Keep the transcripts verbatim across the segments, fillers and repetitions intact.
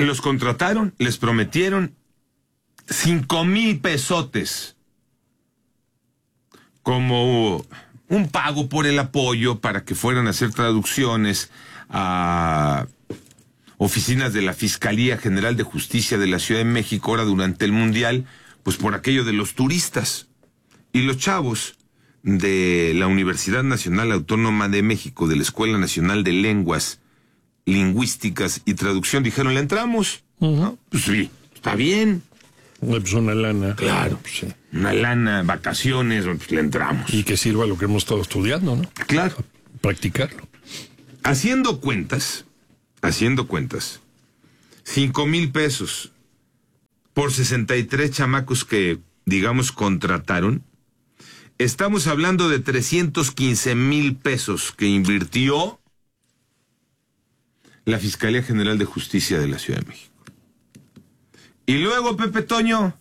Los contrataron, les prometieron cinco mil pesotes como un pago por el apoyo para que fueran a hacer traducciones a oficinas de la Fiscalía General de Justicia de la Ciudad de México ahora durante el Mundial, pues por aquello de los turistas. Y los chavos de la Universidad Nacional Autónoma de México, de la Escuela Nacional de Lenguas, Lingüísticas y Traducción, dijeron, ¿le entramos? Uh-huh. ¿No? Pues sí, está bien. Pues una lana. Claro, pues sí. Una lana, vacaciones, pues le entramos. Y que sirva lo que hemos estado estudiando, ¿no? Claro. Practicarlo. Haciendo cuentas, haciendo cuentas, cinco mil pesos por sesenta y tres chamacos que, digamos, contrataron, estamos hablando de trescientos quince mil pesos que invirtió la Fiscalía General de Justicia de la Ciudad de México. Y luego, Pepe Toño.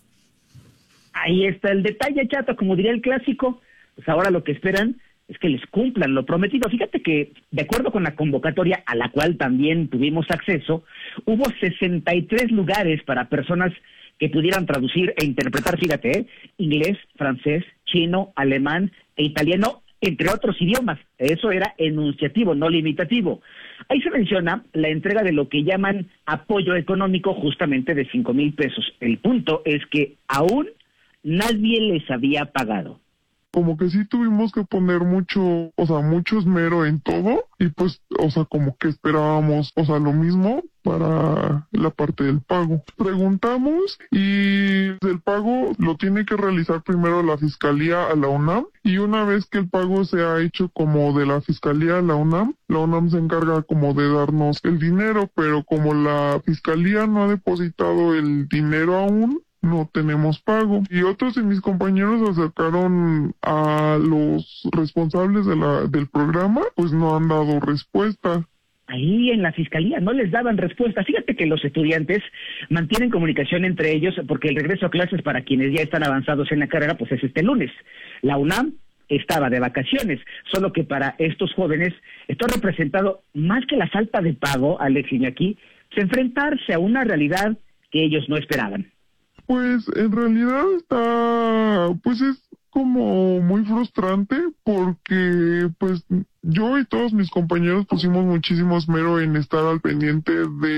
Ahí está el detalle, Chato, como diría el clásico. Pues ahora lo que esperan es que les cumplan lo prometido. Fíjate que, de acuerdo con la convocatoria a la cual también tuvimos acceso, hubo sesenta y tres lugares para personas que pudieran traducir e interpretar, fíjate, ¿eh? Inglés, francés, chino, alemán e italiano, entre otros idiomas. Eso era enunciativo, no limitativo. Ahí se menciona la entrega de lo que llaman apoyo económico, justamente de cinco mil pesos. El punto es que aún nadie les había pagado. Como que sí tuvimos que poner mucho, o sea, mucho esmero en todo, y pues, o sea, como que esperábamos, o sea, lo mismo para la parte del pago. Preguntamos y el pago lo tiene que realizar primero la Fiscalía a la UNAM, y una vez que el pago se ha hecho como de la Fiscalía a la UNAM, la UNAM se encarga como de darnos el dinero, pero como la Fiscalía no ha depositado el dinero aún, no tenemos pago. Y otros de mis compañeros acercaron a los responsables de la, del programa, pues no han dado respuesta. Ahí en la Fiscalía no les daban respuesta. Fíjate que los estudiantes mantienen comunicación entre ellos porque el regreso a clases para quienes ya están avanzados en la carrera pues es este lunes. La UNAM estaba de vacaciones, solo que para estos jóvenes esto ha representado más que la falta de pago, Alex Iñaki, se enfrentarse a una realidad que ellos no esperaban. Pues en realidad está, pues es como muy frustrante porque pues yo y todos mis compañeros pusimos muchísimo esmero en estar al pendiente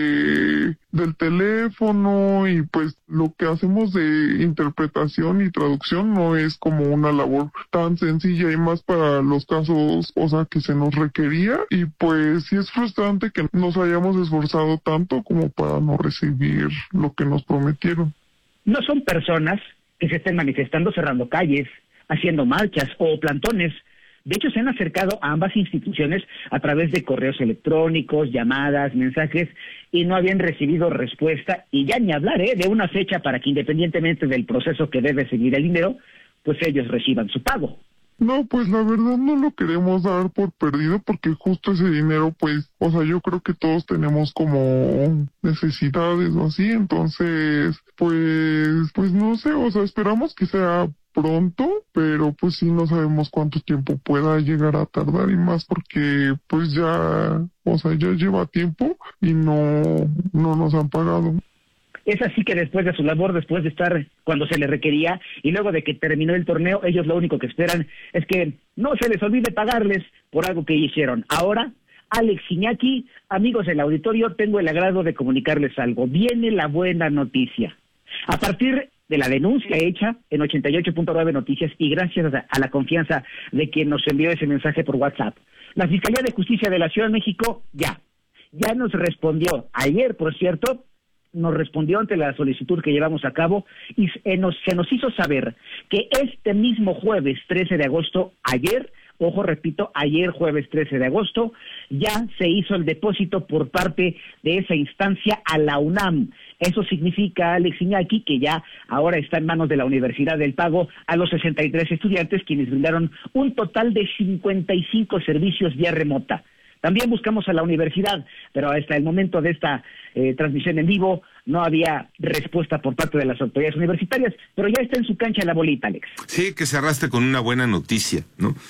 de del teléfono, y pues lo que hacemos de interpretación y traducción no es como una labor tan sencilla, y más para los casos, o sea, que se nos requería, y pues sí es frustrante que nos hayamos esforzado tanto como para no recibir lo que nos prometieron. No son personas que se estén manifestando cerrando calles, haciendo marchas o plantones. De hecho, se han acercado a ambas instituciones a través de correos electrónicos, llamadas, mensajes, y no habían recibido respuesta, y ya ni hablar ¿eh? de una fecha para que, independientemente del proceso que debe seguir el dinero, pues ellos reciban su pago. No, pues la verdad no lo queremos dar por perdido, porque justo ese dinero, pues, o sea, yo creo que todos tenemos como necesidades o así, entonces, pues, pues no sé, o sea, esperamos que sea pronto, pero pues sí no sabemos cuánto tiempo pueda llegar a tardar, y más porque pues ya, o sea, ya lleva tiempo y no, no nos han pagado. Es así que después de su labor, después de estar cuando se les requería y luego de que terminó el torneo, ellos lo único que esperan es que no se les olvide pagarles por algo que hicieron. Ahora, Alex Iñaki, amigos del auditorio, tengo el agrado de comunicarles algo. Viene la buena noticia. A partir de la denuncia hecha en ochenta y ocho punto nueve Noticias, y gracias a la confianza de quien nos envió ese mensaje por WhatsApp, la Fiscalía de Justicia de la Ciudad de México ya, ya nos respondió. Ayer, por cierto, nos respondió ante la solicitud que llevamos a cabo, y se nos, se nos hizo saber que este mismo jueves trece de agosto, ayer, ojo, repito, ayer jueves trece de agosto, ya se hizo el depósito por parte de esa instancia a la UNAM. Eso significa, Alex Iñaki, que ya ahora está en manos de la Universidad del Pago a los sesenta y tres estudiantes, quienes brindaron un total de cincuenta y cinco servicios vía remota. También buscamos a la universidad, pero hasta el momento de esta eh, transmisión en vivo no había respuesta por parte de las autoridades universitarias, pero ya está en su cancha la bolita, Alex. Sí, que cerraste con una buena noticia, ¿no?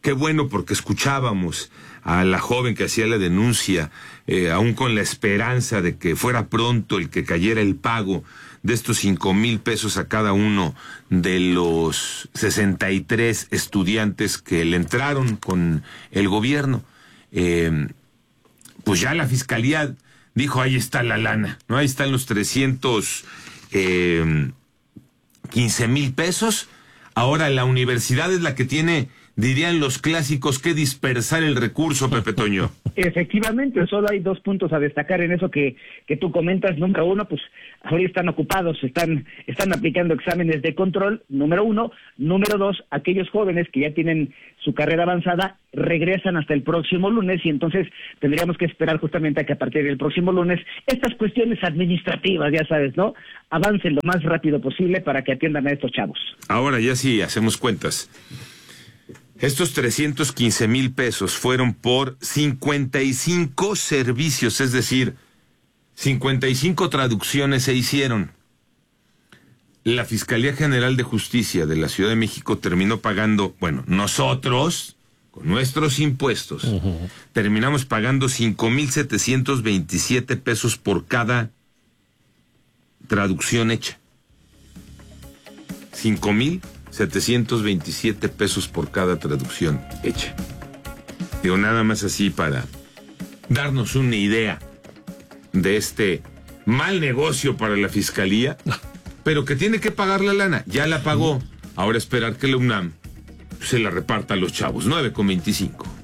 qué bueno, porque escuchábamos a la joven que hacía la denuncia, eh, aún con la esperanza de que fuera pronto el que cayera el pago de estos cinco mil pesos a cada uno de los sesenta y tres estudiantes que le entraron con el gobierno. Eh, pues ya la fiscalía dijo, ahí está la lana, ¿no? Ahí están los trescientos quince mil pesos. Ahora la universidad es la que tiene, dirían los clásicos, que dispersar el recurso, Pepe Toño. Efectivamente, solo hay dos puntos a destacar en eso que, que tú comentas. Número uno, pues ahorita están ocupados, están, están aplicando exámenes de control, número uno. Número dos, aquellos jóvenes que ya tienen su carrera avanzada regresan hasta el próximo lunes y entonces tendríamos que esperar justamente a que a partir del próximo lunes estas cuestiones administrativas, ya sabes, ¿no?, avancen lo más rápido posible para que atiendan a estos chavos. Ahora ya sí, hacemos cuentas. Estos trescientos quince mil pesos fueron por cincuenta y cinco servicios, es decir, cincuenta y cinco traducciones se hicieron. La Fiscalía General de Justicia de la Ciudad de México terminó pagando, bueno, nosotros, con nuestros impuestos, uh-huh. terminamos pagando cinco mil setecientos veintisiete pesos por cada traducción hecha. cinco mil setecientos veintisiete pesos por cada traducción hecha. Digo, nada más así para darnos una idea de este mal negocio para la Fiscalía, pero que tiene que pagar la lana. Ya la pagó. Ahora esperar que la UNAM se la reparta a los chavos. nueve con veinticinco.